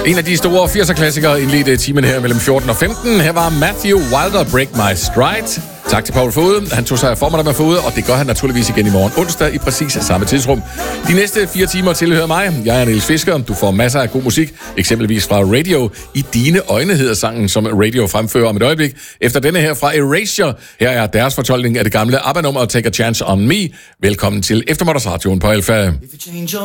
En af de store 80'er-klassikere indledte timen her mellem 14 og 15. Her var Matthew Wilder, Break My Stride. Tak til Paul Fode. Han tog sig af formiddag med Fode, og det gør han naturligvis igen i morgen onsdag i præcis samme tidsrum. De næste 4 timer tilhører mig. Jeg er Niels Fisker. Du får masser af god musik, eksempelvis fra Radio. I dine øjne hedder sangen, som Radio fremfører om et øjeblik. Efter denne her fra Erasure. Her er deres fortolkning af det gamle ABBA-nummer Take a Chance on Me. Velkommen til Eftermiddagsradioen på Alfa.